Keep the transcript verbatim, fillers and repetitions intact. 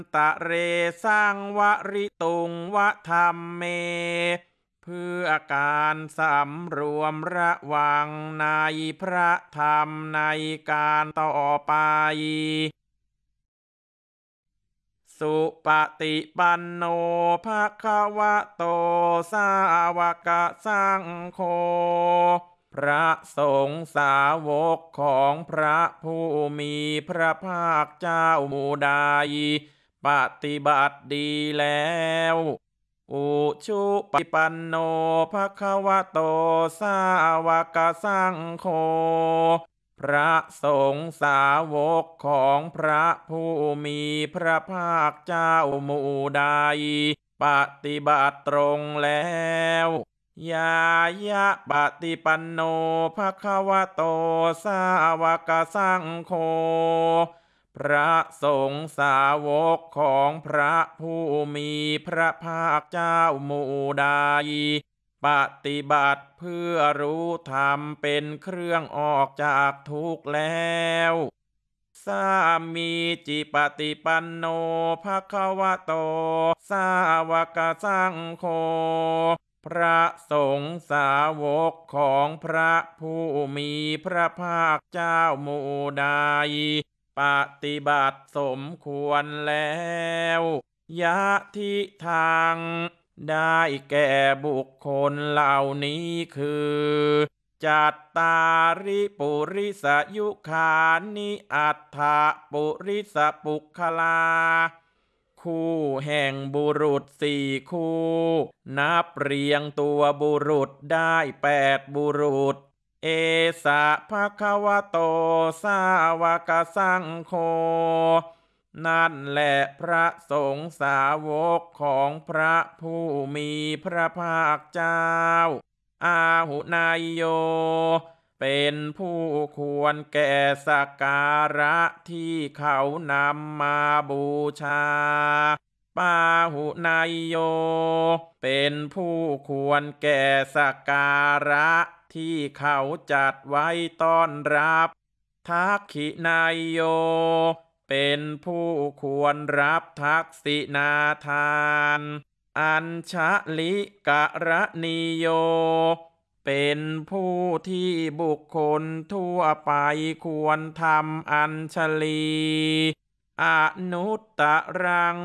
ตะเรสร้างวริตุงวะธรรมเมเพื่อการสำรวมระวังในพระธรรมในการต่อไปสุปฏิปันโนภะคะวะโตสาวกสังโฆพระสงฆ์สาวกของพระผู้มีพระภาคเจ้าหมู่ใดปฏิบัติดีแล้วอุชุปฏิปันโนภะคะวะโตสาวกสังโฆพระสงฆ์สาวกของพระผู้มีพระภาคเจ้าหมู่ใดปฏิบัติตรงแล้วยายะปฏิปันโนภะคะวะโตสาวกสังโฆพระสงฆ์สาวกของพระผู้มีพระภาคเจ้าหมู่ใดปฏิบัติเพื่อรู้ธรรมเป็นเครื่องออกจากทุกข์แล้วสามีจิปฏิปันโนภะคะวะโตสาวกสังโฆพระสงฆ์สาวกของพระผู้มีพระภาคเจ้าหมู่ใดปฏิบัติสมควรแล้วยะทิทางได้แก่บุคคลเหล่านี้คือจัตตาริปุริสยุคานิอัฏฐปุริสปุคลาคู่แห่งบุรุษสี่คู่นับเรียงตัวบุรุษได้แปดบุรุษเอสะภะคะวะโตสาวกสังโฆนั่นแหละพระสงฆ์สาวกของพระผู้มีพระภาคเจ้าอาหุนายโยเป็นผู้ควรแก่สักการะที่เขานำมาบูชาปาหุนายโยเป็นผู้ควรแก่สักการะที่เขาจัดไว้ต้อนรับทักขินายโยเป็นผู้ควรรับทักษินาทานอัญชลิกะระนิโยเป็นผู้ที่บุคคลทั่วไปควรทำอัญชลีอนุตตรัง